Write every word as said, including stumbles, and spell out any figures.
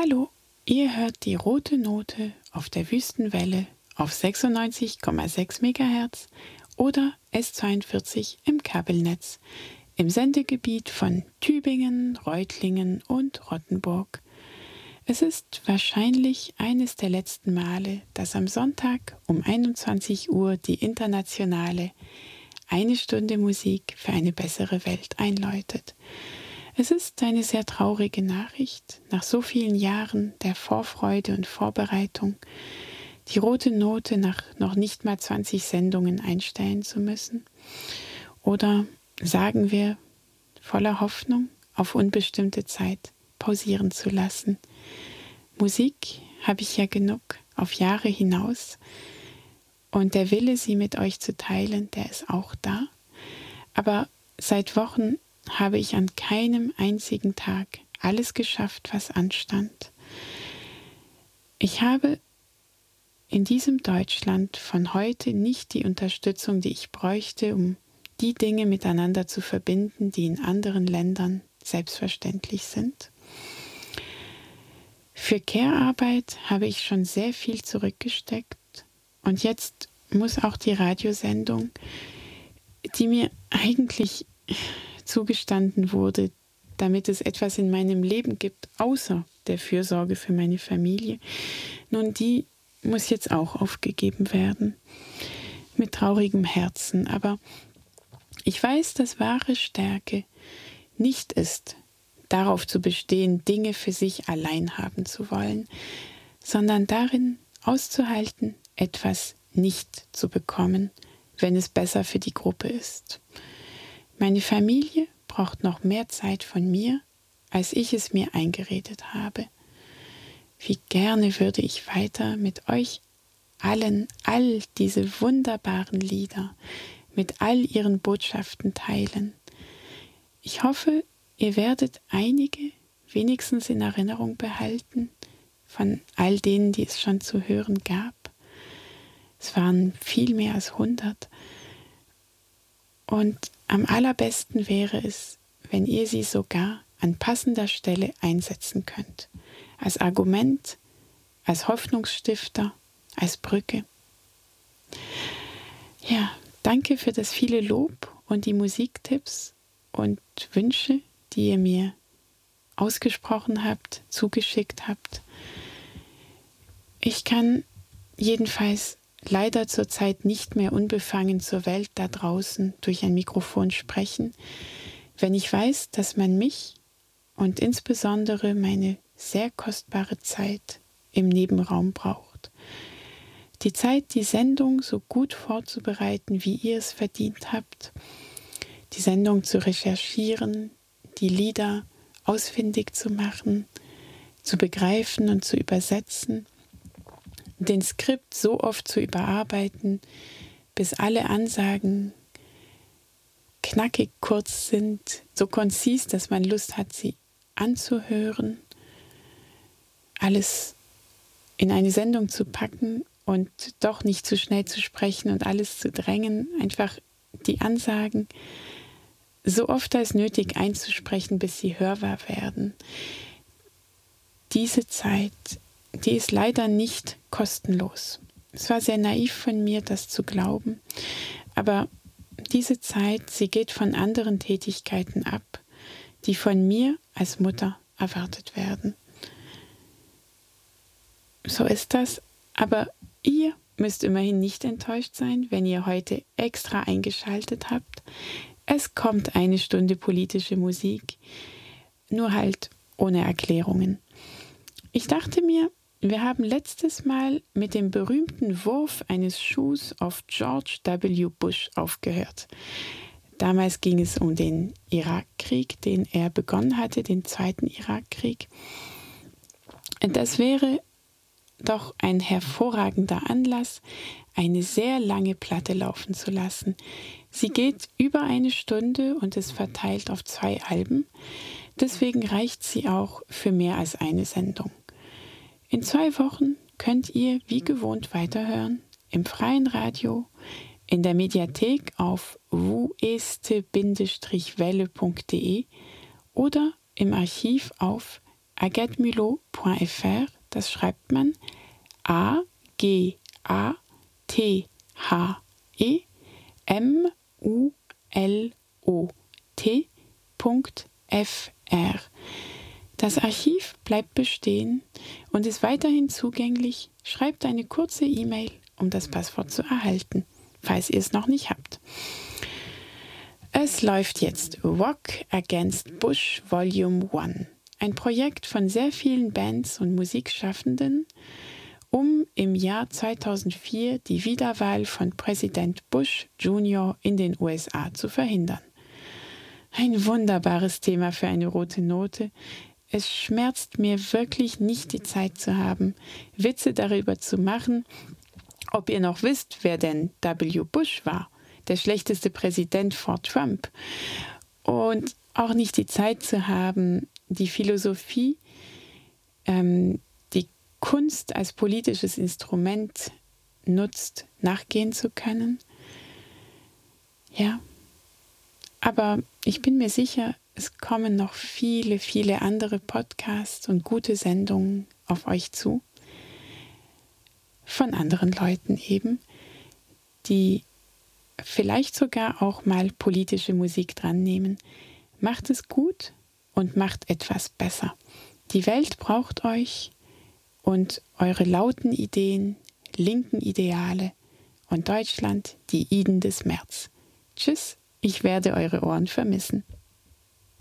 Hallo, ihr hört die rote Note auf der Wüstenwelle auf sechsundneunzig Komma sechs Megahertz oder S zweiundvierzig im Kabelnetz im Sendegebiet von Tübingen, Reutlingen und Rottenburg. Es ist wahrscheinlich eines der letzten Male, dass am Sonntag um einundzwanzig Uhr die internationale Eine Stunde Musik für eine bessere Welt einläutet. Es ist eine sehr traurige Nachricht, nach so vielen Jahren der Vorfreude und Vorbereitung, die rote Note nach noch nicht mal zwanzig Sendungen einstellen zu müssen. Oder sagen wir, voller Hoffnung auf unbestimmte Zeit pausieren zu lassen. Musik habe ich ja genug auf Jahre hinaus und der Wille, sie mit euch zu teilen, der ist auch da. Aber seit Wochen habe ich an keinem einzigen Tag alles geschafft, was anstand. Ich habe in diesem Deutschland von heute nicht die Unterstützung, die ich bräuchte, um die Dinge miteinander zu verbinden, die in anderen Ländern selbstverständlich sind. Für Care-Arbeit habe ich schon sehr viel zurückgesteckt und jetzt muss auch die Radiosendung, die mir eigentlich zugestanden wurde, damit es etwas in meinem Leben gibt, außer der Fürsorge für meine Familie, nun die muss jetzt auch aufgegeben werden. Mit traurigem Herzen, aber ich weiß, dass wahre Stärke nicht ist, darauf zu bestehen, Dinge für sich allein haben zu wollen, sondern darin auszuhalten, etwas nicht zu bekommen, wenn es besser für die Gruppe ist. Meine Familie braucht noch mehr Zeit von mir, als ich es mir eingeredet habe. Wie gerne würde ich weiter mit euch allen all diese wunderbaren Lieder mit all ihren Botschaften teilen. Ich hoffe, ihr werdet einige wenigstens in Erinnerung behalten von all denen, die es schon zu hören gab. Es waren viel mehr als hundert. Und am allerbesten wäre es, wenn ihr sie sogar an passender Stelle einsetzen könnt. Als Argument, als Hoffnungsstifter, als Brücke. Ja, danke für das viele Lob und die Musiktipps und Wünsche, die ihr mir ausgesprochen habt, zugeschickt habt. Ich kann jedenfalls leider zurzeit nicht mehr unbefangen zur Welt da draußen durch ein Mikrofon sprechen, wenn ich weiß, dass man mich und insbesondere meine sehr kostbare Zeit im Nebenraum braucht. Die Zeit, die Sendung so gut vorzubereiten, wie ihr es verdient habt, die Sendung zu recherchieren, die Lieder ausfindig zu machen, zu begreifen und zu übersetzen, den Skript so oft zu überarbeiten, bis alle Ansagen knackig kurz sind, so konzis, dass man Lust hat, sie anzuhören, alles in eine Sendung zu packen und doch nicht zu schnell zu sprechen und alles zu drängen, einfach die Ansagen so oft als nötig einzusprechen, bis sie hörbar werden. Diese Zeit, die ist leider nicht kostenlos. Es war sehr naiv von mir, das zu glauben, aber diese Zeit, sie geht von anderen Tätigkeiten ab, die von mir als Mutter erwartet werden. So ist das, aber ihr müsst immerhin nicht enttäuscht sein, wenn ihr heute extra eingeschaltet habt. Es kommt eine Stunde politische Musik, nur halt ohne Erklärungen. Ich dachte mir, wir haben letztes Mal mit dem berühmten Wurf eines Schuhs auf George W. Bush aufgehört. Damals ging es um den Irakkrieg, den er begonnen hatte, den zweiten Irakkrieg. Das wäre doch ein hervorragender Anlass, eine sehr lange Platte laufen zu lassen. Sie geht über eine Stunde und ist verteilt auf zwei Alben. Deswegen reicht sie auch für mehr als eine Sendung. In zwei Wochen könnt ihr wie gewohnt weiterhören, im freien Radio, in der Mediathek auf wueste Bindestrich welle punkt de oder im Archiv auf agattemulot punkt f r. Das schreibt man A G A T H E M U L O T Punkt F R. Das Archiv bleibt bestehen und ist weiterhin zugänglich. Schreibt eine kurze E-Mail, um das Passwort zu erhalten, falls ihr es noch nicht habt. Es läuft jetzt Rock Against Bush Volume eins, ein Projekt von sehr vielen Bands und Musikschaffenden, um im Jahr zweitausendvier die Wiederwahl von Präsident Bush Junior in den U S A zu verhindern. Ein wunderbares Thema für eine rote Note. Es schmerzt mir wirklich nicht, die Zeit zu haben, Witze darüber zu machen, ob ihr noch wisst, wer denn W. Bush war, der schlechteste Präsident vor Trump. Und auch nicht die Zeit zu haben, die Philosophie, ähm, die Kunst als politisches Instrument nutzt, nachgehen zu können. Ja, aber ich bin mir sicher, es kommen noch viele, viele andere Podcasts und gute Sendungen auf euch zu. Von anderen Leuten eben, die vielleicht sogar auch mal politische Musik dran nehmen. Macht es gut und macht etwas besser. Die Welt braucht euch und eure lauten Ideen, linken Ideale und Deutschland, die Iden des März. Tschüss, ich werde eure Ohren vermissen.